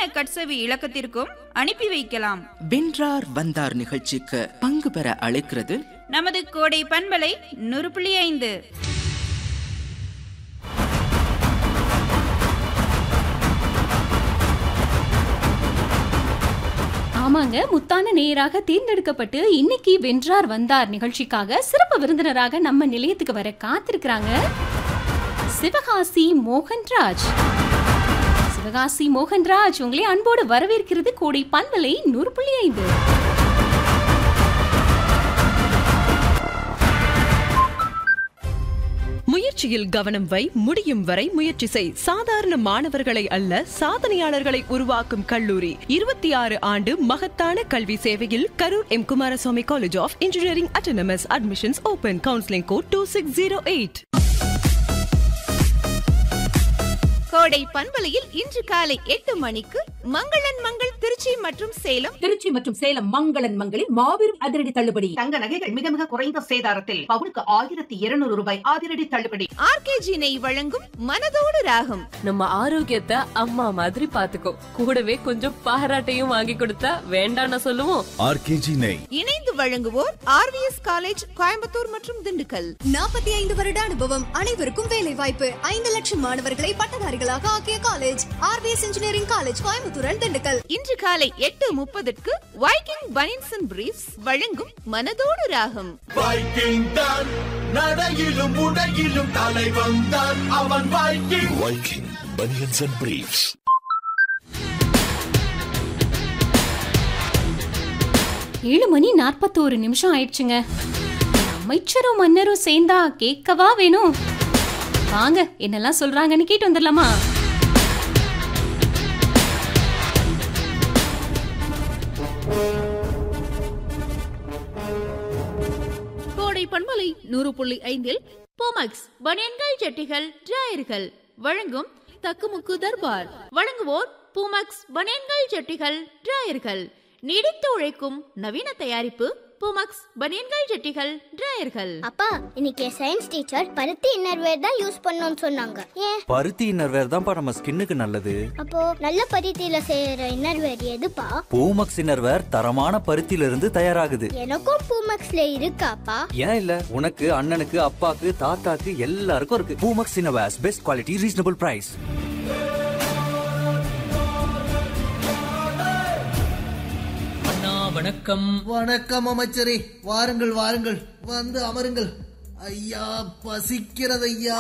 கட்சவி இலக்கத்திற்கும் அனுப்பி வைக்கலாம். வென்றார் வந்தார் நிகழ்ச்சிக்கு பங்கு பெற அழைக்கிறது நமது கோடை பண்பலை 100.5. ஆமாங்க, முத்தான நேயராக தேர்ந்தெடுக்கப்பட்டு இன்னைக்கு வென்றார் வந்தார் நிகழ்ச்சிக்காக சிறப்பு விருந்தினராக நம்ம நிலையத்துக்கு வர காத்திருக்கிறாங்க சிவகாசி மோகன்ராஜ். சிவகாசி மோகன்ராஜ் உங்களை அன்போடு வரவேற்கிறது கோடை பண்பலை 100.5. முயற்சியில் கவனம் வை, முடியும் வரை முயற்சி செய். சாதாரண மாணவர்களை அல்ல, சாதனையாளர்களை உருவாக்கும் கல்லூரி. 26 ஆண்டு மகத்தான கல்வி சேவையில் Karur M Kumaraswamy college of engineering autonomous. Admissions open. Counselling code 2608. கோடை பண்பலையில் இன்று காலை 8 மணிக்கு மங்களன் மங்கள் திருச்சி மற்றும் சேலம் மங்களன் மங்களில் மாபெரும் அதிரடி தள்ளுபடி. தங்க நகைகள் மிக மிக குறைந்த சேதாரத்தில் பவுனுக்கு 1200 ரூபாய் அதிரடி தள்ளுபடி. ஆர்கேஜி நெய் வழங்கும் மனதோடு ராகம். நம்ம ஆரோக்கியத்தை அம்மா மாதிரி பாத்துக்கோ, கூடவே கொஞ்சம் பாராட்டையும் வாங்கி கொடுத்தா வேண்டாம்னு சொல்லுவோம். ஆர்கேஜி நெய் இணைந்து வழங்குவோர் ஆர்விஎஸ் காலேஜ் கோயம்புத்தூர் மற்றும் திண்டுக்கல். 45 வருட அனுபவம், அனைவருக்கும் வேலை வாய்ப்பு. 5 லட்சம் மாணவர்களை பட்டதாரிகளாக ஆக்கிய college RVS engineering college Coimbatore Dindigul. இன்று காலை 8:30க்கு வைக்கிங் பனியன்ஸ் அண்ட் பிரீஃப்ஸ் வழங்கும் மனதோடு ராகம். வைக்கிங் தான் நடையிலும் உடையிலும் தலைவன் தான் அவன். Viking banians and briefs. ஏழு மணி 41 ஆயிடுச்சுங்க. அமைச்சரும் மன்னரும் சேர்ந்தா கேட்கவா வேணும்? வாங்க என்னெல்லாம் சொல்றாங்கன்னு கேட்டு வந்துடலாமா? கோடை பண்பலை 100.5 போமக்ஸ் பனியன்கள் ஜட்டிகள் டிராயர்கள் வழங்கும் தக்குமுக்கு தர்பார். வழங்குவோர் பூமக்ஸ் பனியன்கள் ஜட்டிகள் டிராயர்கள். நீடித்து உழைக்கும் நவீன தயாரிப்பு பூமக்ஸ் பனியன்கள் ஜட்டிகள் டிராயர்கள். அப்பா, இன்னைக்கு சயின்ஸ் டீச்சர் பருத்தி இன்னர்வேர் தான் யூஸ் பண்ணனும்னு சொன்னாங்க. ஏன்? பருத்தி இன்னர்வேர் தான்ப்பா நம்ம ஸ்கின்னுக்கு நல்லது. அப்போ நல்ல பருத்தியில செய்யற இன்னர்வேர் எதுப்பா? பூமக்ஸ் இன்னர்வேர் தரமான பருத்தியில இருந்து தயாராகுது. எனக்கும் பூமக்ஸ்ல இருக்காப்பா? ஏன் இல்ல, உனக்கு அண்ணனுக்கு அப்பாக்கு தாத்தாக்கு எல்லாருக்கும் இருக்கு. Poomex innerwears best quality reasonable price. வணக்கம். வணக்கம் அமைச்சரே, வாருங்கள் வாருங்கள், வந்து அமருங்கள். ஐயா பசிக்கிறது ஐயா.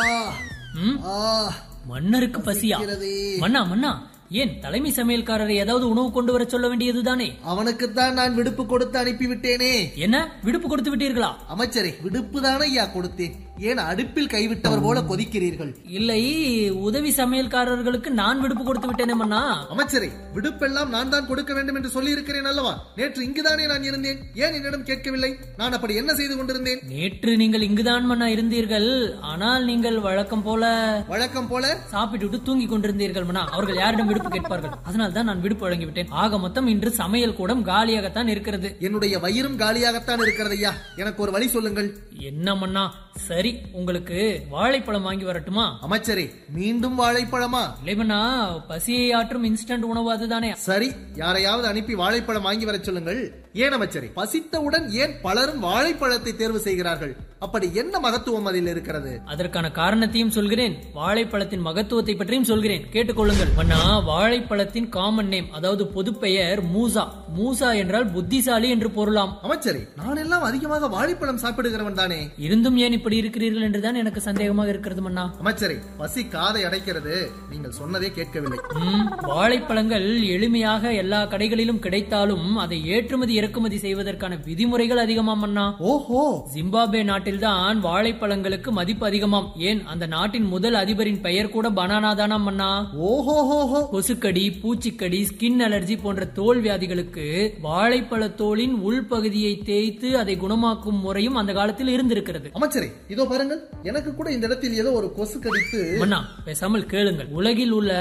மன்னருக்கு பசியா? மன்னா ஏன் தலைமை சமையல்காரரை ஏதாவது உணவு கொண்டு வர சொல்ல வேண்டியதுதானே? அவனுக்குத்தான் நான் விடுப்பு கொடுத்து அனுப்பிவிட்டேனே. என்ன விடுப்பு கொடுத்து விட்டீர்களா? அமைச்சரே, விடுப்பு தானே ஐயா கொடுத்தேன். ஏன் அடுப்பில் கைவிட்டவர் போல கொதிக்கிறீர்கள்? இல்லை, உதவி சமையல்காரர்களுக்கு நான் விடுப்பு கொடுத்து விட்டேனே மன்னா. அமைச்சரே, விடுப்பெல்லாம் நான் தான் கொடுக்க வேண்டும் என்று சொல்லி இருக்கிறேன் அல்லவா? நேற்று இங்குதானே நான் இருந்தேன், ஏன் என்னிடம் கேட்கவில்லை? நான் அப்படி என்ன செய்து கொண்டிருந்தேன்? நேற்று நீங்கள் இங்குதான் மன்னா இருந்தீர்கள். ஆனால் நீங்கள் வழக்கம் போல சாப்பிட்டு தூங்கி கொண்டிருந்தீர்கள் மன்னா. அவர்கள் யாரிடம் விடுப்பு கேட்பார்கள்? அதனால் தான் நான் விடுப்பு வழங்கிவிட்டேன். ஆக மொத்தம் இன்று சமையல் கூடம் காலியாகத்தான் இருக்கிறது. என்னுடைய வயிறும் காலியாகத்தான் இருக்கிறது ஐயா. எனக்கு ஒரு வழி சொல்லுங்கள். என்ன மன்னா? சரி, உங்களுக்கு வாழைப்பழம் வாங்கி வரட்டுமா? அமைச்சரே, மீண்டும் வாழைப்பழமா? இல்லைமண்ணா, பசியை ஆற்றும் இன்ஸ்டன்ட் உணவு அதுதானே. சரி, யாரையாவது அனுப்பி வாழைப்பழம் வாங்கி வர சொல்லுங்கள். ஏன் அமைச்சரே, பசித்தவுடன் ஏன் பலரும் வாழைப்பழத்தை தேர்வு செய்கிறார்கள்? அப்படி என்ன மகத்துவம் அதில் இருக்கிறது? அதற்கான காரணத்தையும் சொல்கிறேன், வாழைப்பழத்தின் மகத்துவத்தை பற்றியும் சொல்கிறேன், கேட்டுக்கொள்ளுங்கள். மன்னா, வாழைப்பழத்தின் காமன் நேம், அதாவது பொது பெயர் மூசா. மூசா என்றால் புத்திசாலி என்று பொருளாம். அமைச்சரே, நான் எல்லாம் அதிகமாக வாழைப்பழம் சாப்பிடுகிறவன் தானே. இருந்தும் ஏன் இப்படி இருக்கிறீர்கள் என்றுதான் எனக்கு சந்தேகமாக இருக்கிறது மன்னா. அமைச்சரே, பசி காதை அடைக்கிறது. நீங்கள் சொன்னதே கேட்கவில்லை. வாழைப்பழங்கள் எளிமையாக எல்லா கடைகளிலும் கிடைத்தாலும் அதை ஏற்றுமதி இறக்குமதி செய்வதற்கான விதிமுறைகள் அதிகமாம் மன்னா. ஓஹோ, ஜிம்பாப்வே நாட்டில் தான் வாழைப்பழங்களுக்கு மதிப்பு அதிகமாம். ஏன், அந்த நாட்டின் முதல் அதிபரின் பெயர் கூட பனானா தானாம் மன்னா. ஓஹோ, கொசுக்கடி, பூச்சிக்கடி, ஸ்கின் அலர்ஜி போன்ற தோல் வியாதிகளுக்கு வாழைப்பழ தோலின் உள்பகுதியை தேய்த்து அதை குணமாக்கும் முறையும் அந்த காலத்தில் இருந்திருக்கிறது. அமைச்சரே, இதோ பாருங்கள், எனக்கு கூட இந்த இடத்தில் ஏதோ ஒரு கொசு கடித்து. மன்னா, பேசாமல் கேளுங்கள். உலகில் உள்ள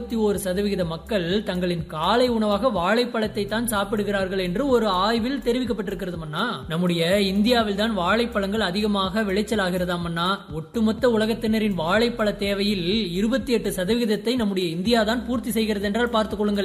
51% மக்கள் தங்களின் காலை உணவாக வாழைப்பழத்தை தான் சாப்பிடுகிறார்கள் என்று ஒரு ஆய்வில் தெரிவிக்கப்பட்டிருக்கிறது மன்னா. நம்முடைய இந்தியாவில் தான் வாழைப்பழங்கள் அதிகமாக விளைச்சலாகிறதா மன்னா. ஒட்டுமொத்த உலகத்தினரின் வாழைப்பழ தேவையில் 28% நம்முடைய இந்தியா தான் பூர்த்தி செய்கிறது என்றால் பார்த்துக் கொள்ளுங்கள்.